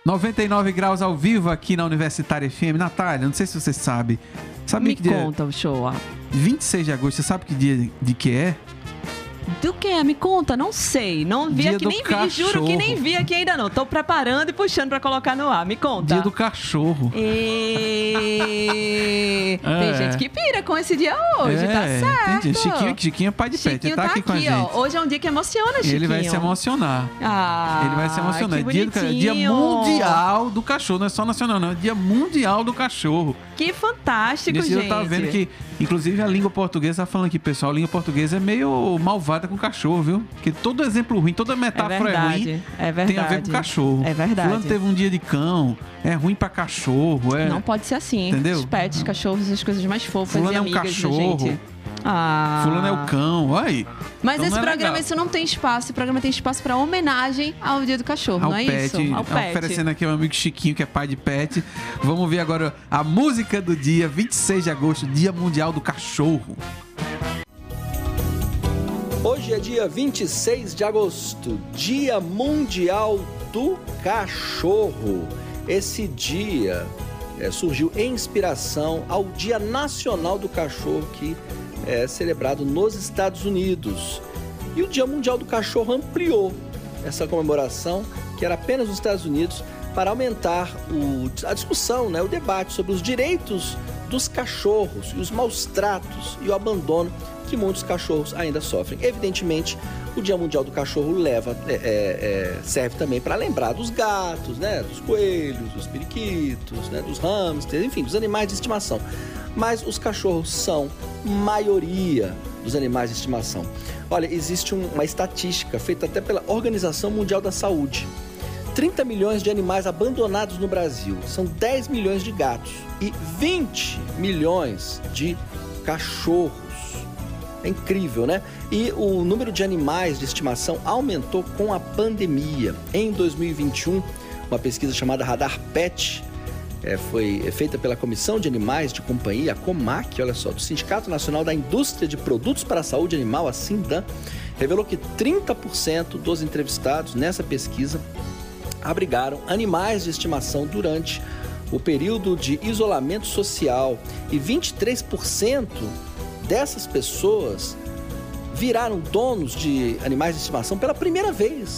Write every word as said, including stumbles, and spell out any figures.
noventa e nove graus ao vivo aqui na Universitária F M. Natália, não sei se você sabe. Sabe Me que dia... conta o show. vinte e seis de agosto, você sabe que dia de que é? Do que? Me conta, não sei. Não vi Dia aqui, do nem cachorro. vi. Juro que nem vi aqui ainda não. Tô preparando e puxando pra colocar no ar. Me conta. Dia do cachorro. E... É. Tem gente que pira com esse dia hoje, É, tá certo. tem gente. Chiquinho, Chiquinho é pai de pet, ele tá, tá aqui com a aqui, gente. ó. Hoje é um dia que emociona, Chiquinho. Ele vai se emocionar. Ah, Ele vai se emocionar. que É dia, do, bonitinho. dia mundial do cachorro, não é só nacional, não. É dia mundial do cachorro. Que fantástico, Nesse gente. dia eu tava vendo que, inclusive, a língua portuguesa tá falando aqui, pessoal, a língua portuguesa é meio malvada com cachorro, viu? Porque todo exemplo ruim, toda metáfora é, verdade, ruim, é verdade. tem a ver com cachorro. É verdade. Fulano teve um dia de cão, é ruim pra cachorro, é... Não pode ser assim. Entendeu? Os pets, cachorros, as coisas mais fofas Fulano e é um amigas cachorro. da gente. Ah. Fulano é o cão, olha aí. Mas Então esse não é programa, legal. isso não tem espaço. Esse programa tem espaço pra homenagem ao Dia do Cachorro, Ao não é pet, isso? Ao pet. oferecendo aqui ao meu amigo Chiquinho, que é pai de pet. Vamos ver agora a música do dia, vinte e seis de agosto, Dia Mundial do Cachorro. Hoje é dia vinte e seis de agosto, Dia Mundial do Cachorro. Esse dia é, surgiu em inspiração ao Dia Nacional do Cachorro, que é celebrado nos Estados Unidos. E o Dia Mundial do Cachorro ampliou essa comemoração, que era apenas nos Estados Unidos, para aumentar o, a discussão, né, o debate sobre os direitos dos cachorros e os maus tratos e o abandono que muitos cachorros ainda sofrem. Evidentemente, o Dia Mundial do Cachorro leva, é, é, serve também para lembrar dos gatos, né, dos coelhos, dos periquitos, né, dos hamsters, enfim, dos animais de estimação. Mas os cachorros são maioria dos animais de estimação. Olha, existe um, uma estatística feita até pela Organização Mundial da Saúde. trinta milhões de animais abandonados no Brasil, são dez milhões de gatos e vinte milhões de cachorros. É incrível, né? E o número de animais de estimação aumentou com a pandemia. Em dois mil e vinte e um, uma pesquisa chamada Radar Pet é, foi feita pela Comissão de Animais de Companhia, a COMAC, olha só, do Sindicato Nacional da Indústria de Produtos para a Saúde Animal, a SINDAN, revelou que trinta por cento dos entrevistados nessa pesquisa abrigaram animais de estimação durante o período de isolamento social e vinte e três por cento dessas pessoas viraram donos de animais de estimação pela primeira vez.